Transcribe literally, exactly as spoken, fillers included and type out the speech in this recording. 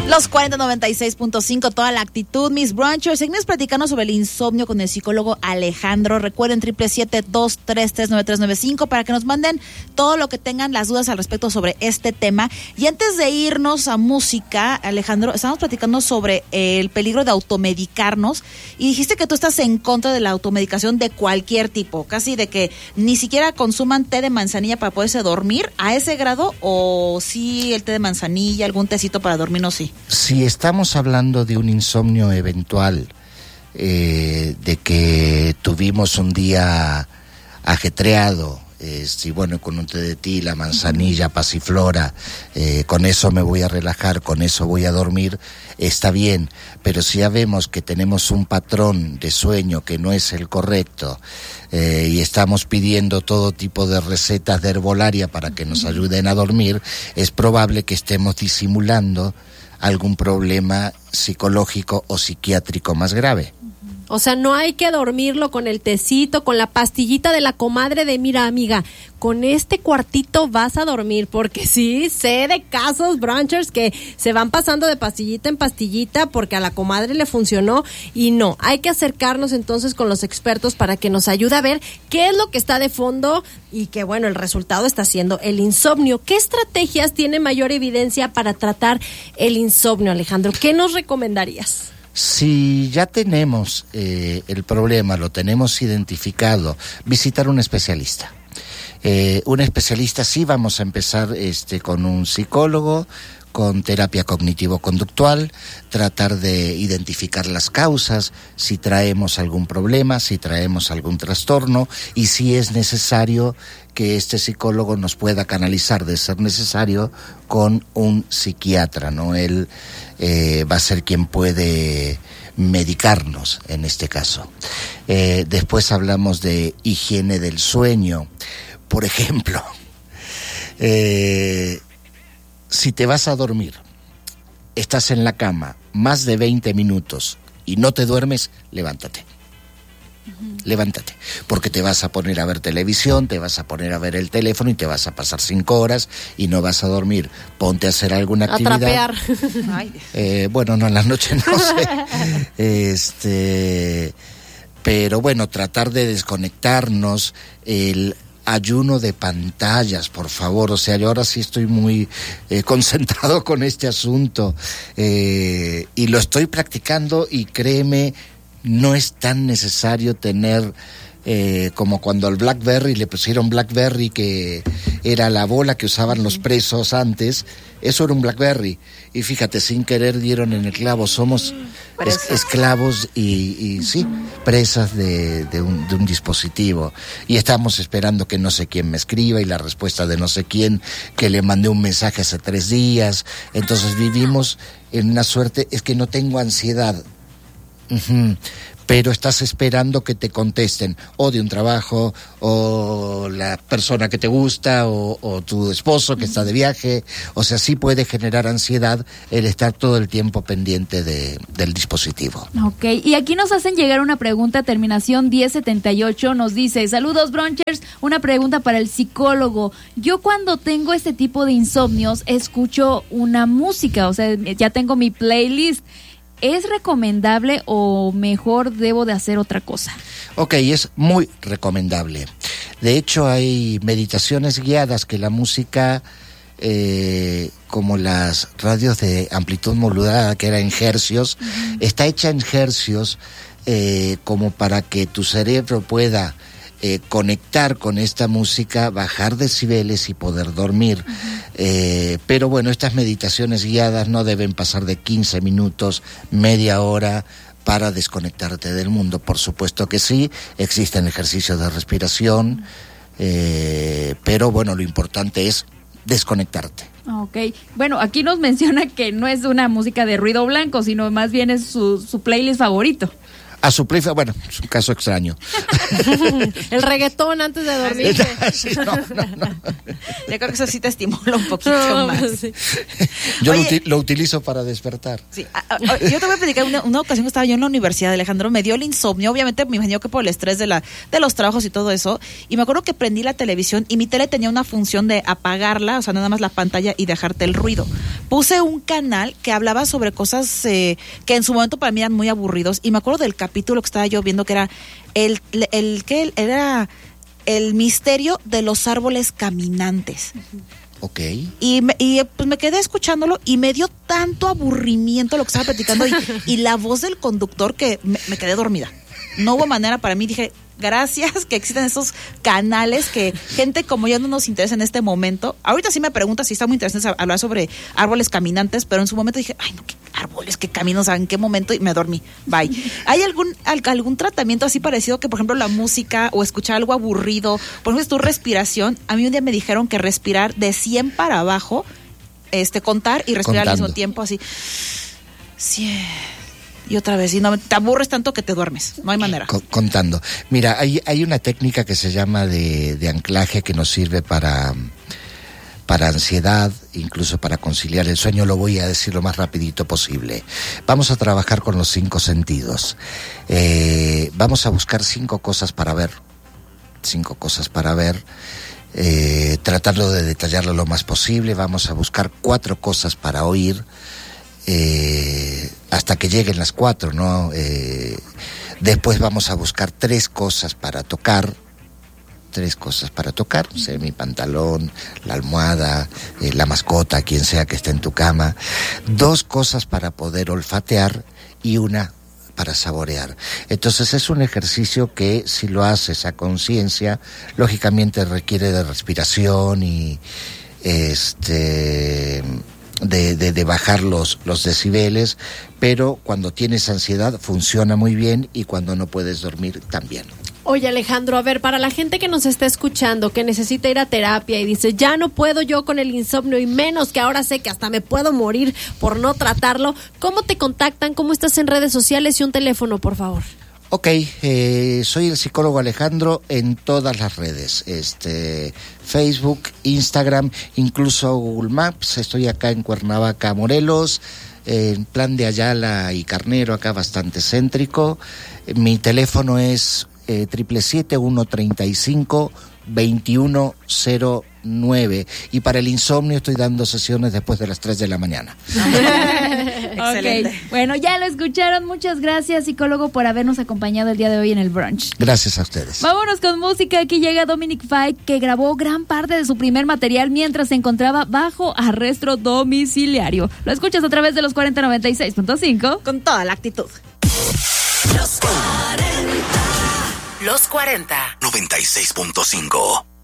Los cuarenta noventa y seis punto cinco, toda la actitud, mis brunchers. Seguimos platicando sobre el insomnio con el psicólogo Alejandro. Recuerden, siete siete siete, dos tres tres, nueve tres nueve cinco para que nos manden todo lo que tengan, las dudas al respecto sobre este tema. Y antes de irnos a música, Alejandro, estamos platicando sobre el peligro de automedicarnos. Y dijiste que tú estás en contra de la automedicación de cualquier tipo, casi de que ni siquiera consuman té de manzanilla para poderse dormir a ese grado, o sí el té de manzanilla, algún tecito para dormir, no sí. Si estamos hablando de un insomnio eventual, eh, de que tuvimos un día ajetreado, eh, si bueno, con un té de tila, manzanilla, pasiflora, eh, con eso me voy a relajar, con eso voy a dormir, está bien. Pero si ya vemos que tenemos un patrón de sueño que no es el correcto, eh, y estamos pidiendo todo tipo de recetas de herbolaria para que nos ayuden a dormir, es probable que estemos disimulando algún problema psicológico o psiquiátrico más grave. O sea, no hay que dormirlo con el tecito, con la pastillita de la comadre de mira, amiga, con este cuartito vas a dormir, porque sí, sé de casos, brunchers, que se van pasando de pastillita en pastillita porque a la comadre le funcionó y no. Hay que acercarnos entonces con los expertos para que nos ayude a ver qué es lo que está de fondo y que, bueno, el resultado está siendo el insomnio. ¿Qué estrategias tiene mayor evidencia para tratar el insomnio, Alejandro? ¿Qué nos recomendarías? Si ya tenemos eh, el problema, lo tenemos identificado, visitar un especialista. Eh, un especialista, sí, vamos a empezar este, con un psicólogo, con terapia cognitivo-conductual, tratar de identificar las causas, si traemos algún problema, si traemos algún trastorno, y si es necesario que este psicólogo nos pueda canalizar, de ser necesario, con un psiquiatra, ¿no? Él eh, va a ser quien puede medicarnos en este caso. Eh, después hablamos de higiene del sueño. Por ejemplo, eh, si te vas a dormir, estás en la cama más de veinte minutos y no te duermes, levántate. Uh-huh. Levántate, porque te vas a poner a ver televisión, te vas a poner a ver el teléfono y te vas a pasar cinco horas y no vas a dormir. Ponte a hacer alguna actividad. A trapear. Eh, bueno, no, en la noche no sé. este, pero bueno, tratar de desconectarnos, el ayuno de pantallas, por favor. O sea, yo ahora sí estoy muy eh, concentrado con este asunto eh, y lo estoy practicando, y créeme, no es tan necesario tener eh, como cuando al BlackBerry le pusieron BlackBerry, que era la bola que usaban los presos antes. Eso era un BlackBerry, y fíjate, sin querer dieron en el clavo. Somos es, esclavos y, y sí, presas de, de, un, de un dispositivo, y estamos esperando que no sé quién me escriba y la respuesta de no sé quién, que le mandé un mensaje hace tres días. Entonces vivimos en una suerte, es que no tengo ansiedad, uh-huh, pero estás esperando que te contesten, o de un trabajo, o la persona que te gusta, o, o tu esposo que está de viaje. O sea, sí puede generar ansiedad el estar todo el tiempo pendiente de, del dispositivo. Ok, y aquí nos hacen llegar una pregunta, terminación diez setenta y ocho, nos dice: saludos, brunchers, una pregunta para el psicólogo. Yo cuando tengo este tipo de insomnios escucho una música, o sea, ya tengo mi playlist. ¿Es recomendable o mejor debo de hacer otra cosa? Ok, es muy recomendable. De hecho, hay meditaciones guiadas que la música, eh, como las radios de amplitud modulada, que era en hercios, uh-huh, está hecha en hercios eh, como para que tu cerebro pueda Eh, conectar con esta música, bajar decibeles y poder dormir. Uh-huh. Eh, pero bueno, estas meditaciones guiadas no deben pasar de quince minutos, media hora, para desconectarte del mundo. Por supuesto que sí, existen ejercicios de respiración, eh, pero bueno, lo importante es desconectarte. Ok, bueno, aquí nos menciona que no es una música de ruido blanco, sino más bien es su, su playlist favorito. A su prima, bueno, es un caso extraño. El reggaetón antes de dormir. Sí, no, no, no. Yo creo que eso sí te estimula un poquito No, más. pues sí. Yo lo, Oye, uti- lo utilizo para despertar. Sí, a- a- yo te voy a platicar una, una ocasión que estaba yo en la universidad, Alejandro, me dio el insomnio, obviamente me imagino que por el estrés de la de los trabajos y todo eso, y me acuerdo que prendí la televisión y mi tele tenía una función de apagarla, o sea, nada más la pantalla y dejarte el ruido. Puse un canal que hablaba sobre cosas eh, que en su momento para mí eran muy aburridos, y me acuerdo del capítulo que estaba yo viendo que era el, el, el que era el misterio de los árboles caminantes. Ok. Y, me, y pues me quedé escuchándolo y me dio tanto aburrimiento lo que estaba platicando y, y la voz del conductor que me, me quedé dormida. No hubo manera para mí, dije, gracias que existen esos canales que gente como yo no nos interesa en este momento. Ahorita sí me pregunta si está muy interesante hablar sobre árboles caminantes, pero en su momento dije, ay no, qué árboles, qué caminos, ¿en qué momento? Y me dormí, bye. ¿Hay algún al- algún tratamiento así parecido que, por ejemplo, la música o escuchar algo aburrido? Por ejemplo, tu respiración. A mí un día me dijeron que respirar de cien para abajo, este contar y respirar Contando. al mismo tiempo, así. cien Y otra vez, y no te aburres tanto que te duermes. No hay manera. Co- contando. Mira, hay, hay una técnica que se llama de, de anclaje que nos sirve para, para ansiedad, incluso para conciliar el sueño. Lo voy a decir lo más rapidito posible. Vamos a trabajar con los cinco sentidos. Eh, vamos a buscar cinco cosas para ver. Cinco cosas para ver. Eh, tratarlo de detallarlo lo más posible. Vamos a buscar cuatro cosas para oír. Eh, hasta que lleguen las cuatro, ¿no? Eh, después vamos a buscar tres cosas para tocar, tres cosas para tocar, no sé, mi pantalón, la almohada, eh, la mascota, quien sea que esté en tu cama, dos cosas para poder olfatear y una para saborear. Entonces es un ejercicio que si lo haces a conciencia, lógicamente requiere de respiración y este... De, de, de bajar los, los decibeles, pero cuando tienes ansiedad funciona muy bien y cuando no puedes dormir también. Oye, Alejandro, a ver, para la gente que nos está escuchando, que necesita ir a terapia y dice, ya no puedo yo con el insomnio y menos que ahora sé que hasta me puedo morir por no tratarlo, ¿cómo te contactan? ¿Cómo estás en redes sociales y un teléfono, por favor? Ok, eh, soy el psicólogo Alejandro en todas las redes, este, Facebook, Instagram, incluso Google Maps. Estoy acá en Cuernavaca, Morelos, eh, en plan de Ayala y Carnero, acá bastante céntrico. Mi teléfono es eh, siete siete siete, uno tres cinco, dos uno cero nueve y para el insomnio estoy dando sesiones después de las tres de la mañana. Excelente. Ok, bueno, ya lo escucharon. Muchas gracias, psicólogo, por habernos acompañado el día de hoy en el brunch. Gracias a ustedes. Vámonos con música. Aquí llega Dominic Fike, que grabó gran parte de su primer material mientras se encontraba bajo arresto domiciliario. Lo escuchas a través de los cuarenta noventa y seis punto cinco. Con toda la actitud. Los cuarenta. Los cuarenta. noventa y seis punto cinco.